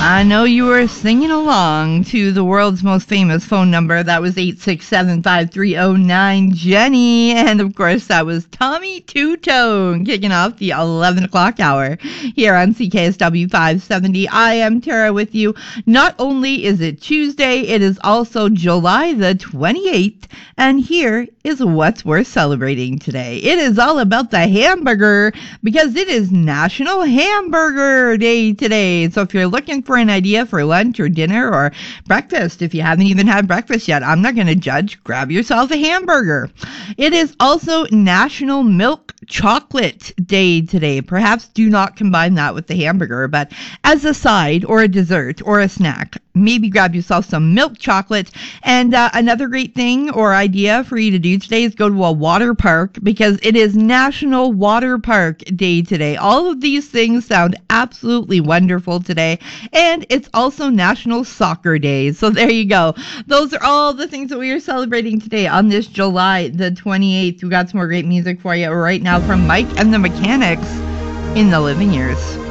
I know you were singing along to the world's most famous phone number. That was 867-5309 Jenny. And of course, that was Tommy Two-Tone kicking off the 11 o'clock hour here on CKSW 570. I am Tara with you. Not only is it Tuesday, it is also July the 28th. And here is what's worth celebrating today. It is all about the hamburger because it is National Hamburger Day today. So if you're looking for an idea for lunch or dinner or breakfast, if you haven't even had breakfast yet, I'm not going to judge. Grab yourself a hamburger. It is also National Milk Chocolate Day today. Perhaps do not combine that with the hamburger, but as a side or a dessert or a snack, maybe grab yourself some milk chocolate. And another great thing or idea for you to do today is go to a water park because it is National Water Park Day today. All of these things sound absolutely wonderful today. And it's also National Soccer Day. So there you go. Those are all the things that we are celebrating today on this July the 28th. We got some more great music for you right now from Mike and the Mechanics in the Living Years.